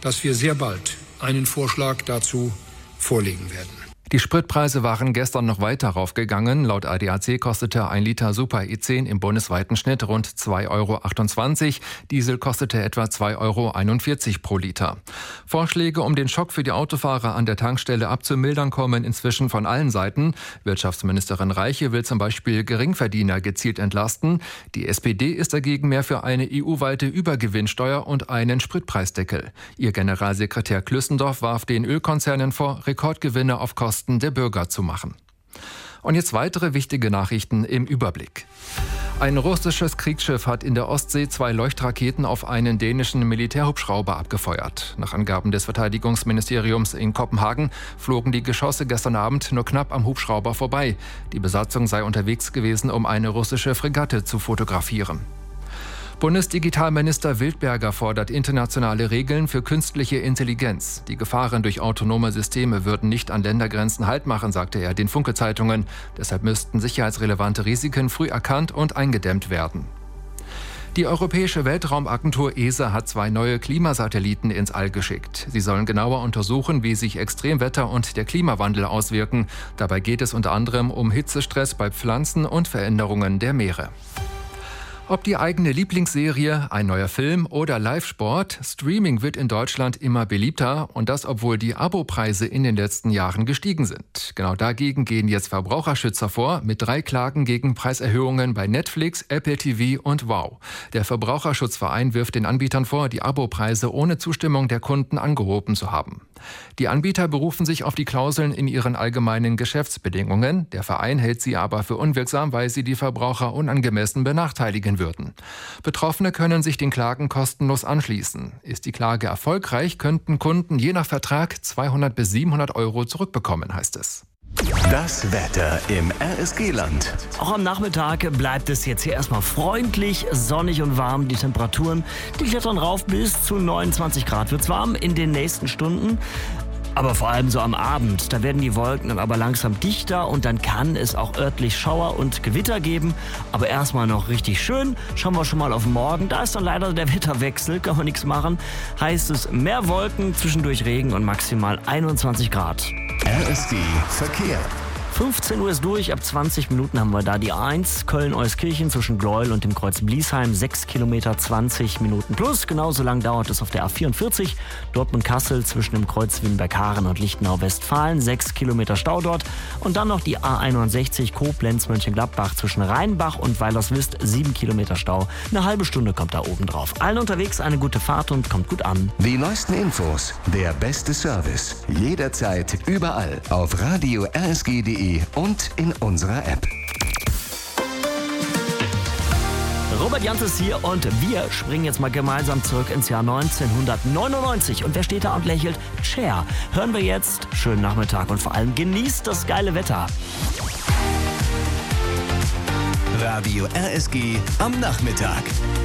dass wir sehr bald einen Vorschlag dazu vorlegen werden. Die Spritpreise waren gestern noch weiter raufgegangen. Laut ADAC kostete 1 Liter Super E10 im bundesweiten Schnitt rund 2,28 €. Diesel kostete etwa 2,41 € pro Liter. Vorschläge, um den Schock für die Autofahrer an der Tankstelle abzumildern, kommen inzwischen von allen Seiten. Wirtschaftsministerin Reiche will zum Beispiel Geringverdiener gezielt entlasten. Die SPD ist dagegen mehr für eine EU-weite Übergewinnsteuer und einen Spritpreisdeckel. Ihr Generalsekretär Klüssendorf warf den Ölkonzernen vor, Rekordgewinne auf Kosten der Bürger zu machen. Und jetzt weitere wichtige Nachrichten im Überblick. Ein russisches Kriegsschiff hat in der Ostsee 2 Leuchtraketen auf einen dänischen Militärhubschrauber abgefeuert. Nach Angaben des Verteidigungsministeriums in Kopenhagen flogen die Geschosse gestern Abend nur knapp am Hubschrauber vorbei. Die Besatzung sei unterwegs gewesen, um eine russische Fregatte zu fotografieren. Bundesdigitalminister Wildberger fordert internationale Regeln für künstliche Intelligenz. Die Gefahren durch autonome Systeme würden nicht an Ländergrenzen Halt machen, sagte er den Funke-Zeitungen. Deshalb müssten sicherheitsrelevante Risiken früh erkannt und eingedämmt werden. Die Europäische Weltraumagentur ESA hat 2 neue Klimasatelliten ins All geschickt. Sie sollen genauer untersuchen, wie sich Extremwetter und der Klimawandel auswirken. Dabei geht es unter anderem um Hitzestress bei Pflanzen und Veränderungen der Meere. Ob die eigene Lieblingsserie, ein neuer Film oder Live-Sport, Streaming wird in Deutschland immer beliebter und das, obwohl die Abopreise in den letzten Jahren gestiegen sind. Genau dagegen gehen jetzt Verbraucherschützer vor mit 3 Klagen gegen Preiserhöhungen bei Netflix, Apple TV und Wow. Der Verbraucherschutzverein wirft den Anbietern vor, die Abopreise ohne Zustimmung der Kunden angehoben zu haben. Die Anbieter berufen sich auf die Klauseln in ihren allgemeinen Geschäftsbedingungen. Der Verein hält sie aber für unwirksam, weil sie die Verbraucher unangemessen benachteiligen würden. Betroffene können sich den Klagen kostenlos anschließen. Ist die Klage erfolgreich, könnten Kunden je nach Vertrag 200 bis 700 € zurückbekommen, heißt es. Das Wetter im RSG-Land. Auch am Nachmittag bleibt es jetzt hier erstmal freundlich, sonnig und warm. Die Temperaturen, die klettern rauf bis zu 29 Grad. Wird's warm in den nächsten Stunden. Aber vor allem so am Abend, da werden die Wolken dann aber langsam dichter und dann kann es auch örtlich Schauer und Gewitter geben. Aber erstmal noch richtig schön. Schauen wir schon mal auf morgen. Da ist dann leider der Wetterwechsel, kann man nichts machen. Heißt es mehr Wolken, zwischendurch Regen und maximal 21 Grad. RSG Verkehr. 15 Uhr ist durch, ab 20 Minuten haben wir da die A1, Köln-Euskirchen zwischen Gleuel und dem Kreuz Bliesheim, 6 Kilometer, 20 Minuten plus. Genauso lang dauert es auf der A44, Dortmund-Kassel zwischen dem Kreuz Wienberg-Haaren und Lichtenau-Westfalen, 6 Kilometer Stau dort. Und dann noch die A61, Koblenz-Mönchengladbach zwischen Rheinbach und Weilerswist, 7 Kilometer Stau. Eine halbe Stunde kommt da oben drauf. Allen unterwegs eine gute Fahrt und kommt gut an. Die neuesten Infos, der beste Service, jederzeit, überall auf Radio RSG.de und in unserer App. Robert Jans ist hier und wir springen jetzt mal gemeinsam zurück ins Jahr 1999. Und wer steht da und lächelt? Cher. Hören wir jetzt. Schönen Nachmittag und vor allem genießt das geile Wetter. Radio RSG am Nachmittag.